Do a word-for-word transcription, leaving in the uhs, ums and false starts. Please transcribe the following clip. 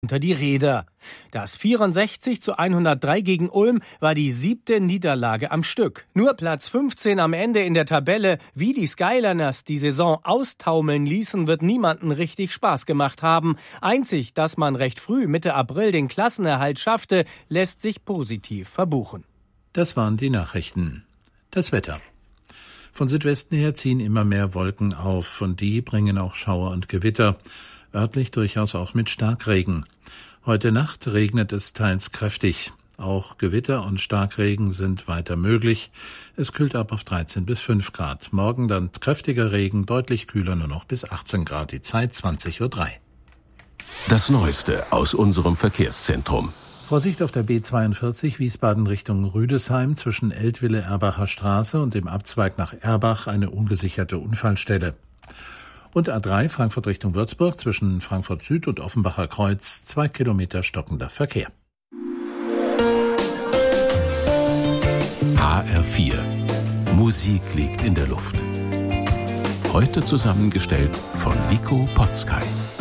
unter die Räder. Das vierundsechzig zu hundertdrei gegen Ulm war die siebte Niederlage am Stück. Nur Platz fünfzehn am Ende in der Tabelle. Wie die Skyliners die Saison austaumeln ließen, wird niemanden richtig Spaß gemacht haben. Einzig, dass man recht früh Mitte April den Klassenerhalt schaffte, lässt sich positiv verbuchen. Das waren die Nachrichten. Das Wetter. Von Südwesten her ziehen immer mehr Wolken auf und die bringen auch Schauer und Gewitter. Örtlich durchaus auch mit Starkregen. Heute Nacht regnet es teils kräftig. Auch Gewitter und Starkregen sind weiter möglich. Es kühlt ab auf dreizehn bis fünf Grad. Morgen dann kräftiger Regen, deutlich kühler, nur noch bis achtzehn Grad. Die Zeit zwanzig Uhr drei. Das Neueste aus unserem Verkehrszentrum. Vorsicht auf der B zweiundvierzig Wiesbaden Richtung Rüdesheim zwischen Eltville-Erbacher Straße und dem Abzweig nach Erbach eine ungesicherte Unfallstelle. Und A drei Frankfurt Richtung Würzburg zwischen Frankfurt Süd und Offenbacher Kreuz zwei Kilometer stockender Verkehr. H R vier. Musik liegt in der Luft. Heute zusammengestellt von Nico Potzkay.